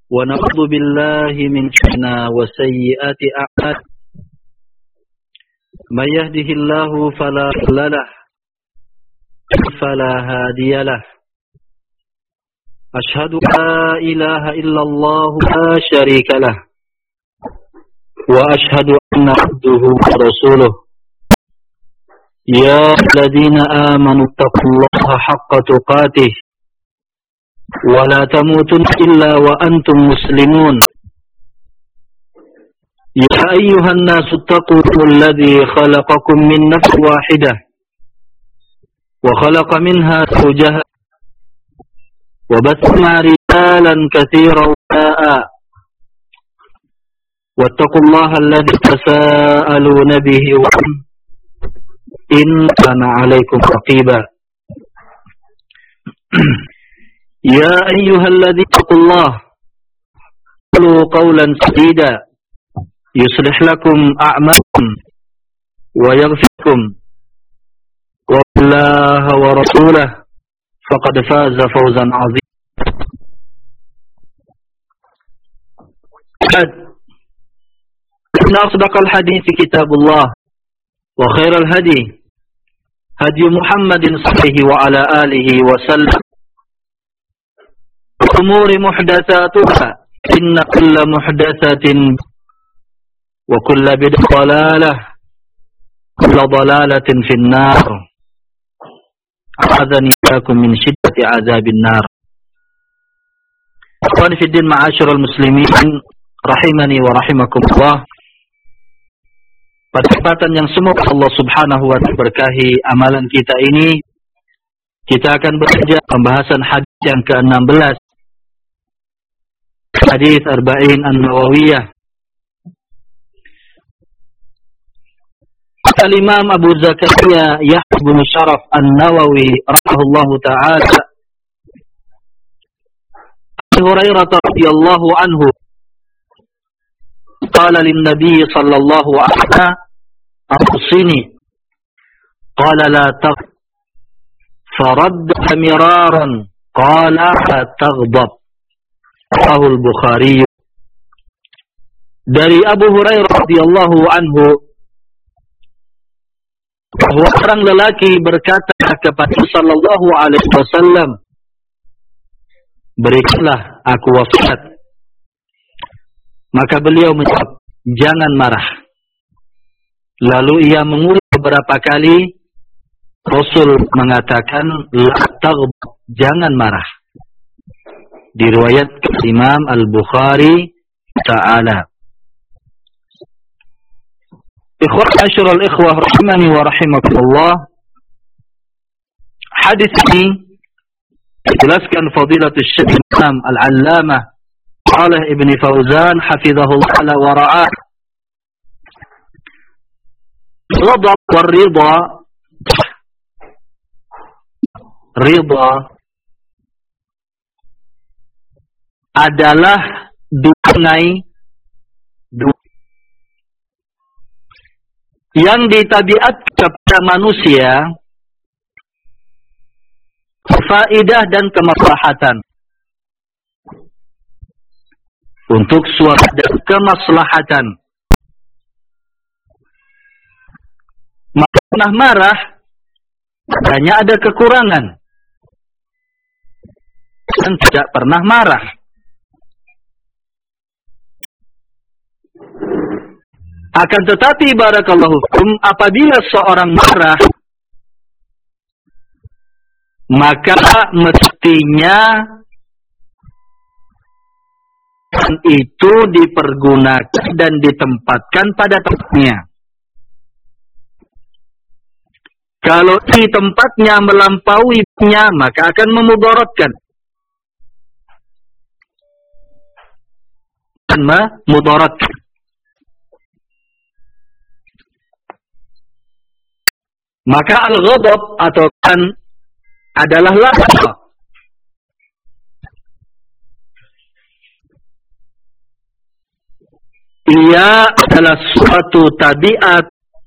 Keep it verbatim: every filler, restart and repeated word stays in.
ونعوذ بالله من شرنا وسيئات أعمالنا من يهده الله فلا مضل له فلا هادي له أشهد أن لا إله إلا الله لا شريك له وأشهد أن عبده ورسوله يا الذين آمنوا اتقوا الله حق تقاته ولا تموتن إلا وأنتم مسلمون يا أيها الناس اتقوا الذي خلقكم من نفس واحدة وخلق منها زوجها وبث رجالا كثيرا ونساء واتقوا الله الذي تساءلون به إن كان عليكم رقيبا يا أيها الذين اتقوا الله قولوا قولا سديدا يصلح لكم أعمالكم ويغفر لكم والله ورسوله فقد فاز فوزا عظيما. إن أصدق الحديث كتاب الله وخير الهدي هدي محمد صلى الله عليه وعلى آله وسلم الأمور محدثاتها إن كل محدثة وكل بدعة ضلالة كل ضلالة في النار أعاذني إياكم من شدة عذاب النار. Ikhwani fi din ma'asyiral muslimin rahimani wa rahimakumullah. Pada kesempatan yang semoga Allah Subhanahu wa taala berkahi amalan kita ini, kita akan belajar pembahasan hadis yang ke enam belas. Hadis Arba'in An-Nawawiyah. Al-Imam Abu Zakaria Yahya bin Sharaf An-Nawawi rahimahullahu ta'ala Abu Hurairah radhiyallahu anhu qala lin-nabiy sallallahu alaihi wasallam awsini qala la taghdab faradda miraran qala la taghdab. Sahih Bukhari. Dari Abu Hurairah radhiyallahu anhu bahwa orang lelaki berkata kepada sallallahu alaihi wasallam, berikanlah aku wasiat. Maka beliau menjawab, jangan marah. Lalu ia mengulang beberapa kali. Rasul mengatakan, la taghdab, jangan marah. Diriwayatkan Imam Al-Bukhari ta'ala. Ikhwan asyiral ikhwah rahimani wa rahimakumullah. Hadis ini dijelaskan fadilatul Syekh Imam Al-Allamah Shalih Ibn Fauzan hafizahullah wa ra'ah. Ghadab wa ridha, ridha adalah dikenai yang ditabiat kepada manusia faidah dan kemaslahatan untuk suatu dan kemaslahatan. Maka pernah marah hanya ada kekurangan dan tidak pernah marah. Akan tetapi barakallahu fikum, apabila seorang marah, maka mestinya itu dipergunakan dan ditempatkan pada tempatnya. Kalau di tempatnya melampauinya, maka akan memudaratkan. Dan memudaratkan. Maka al-ghadab atau kan adalah lahza. Ia adalah suatu tabiat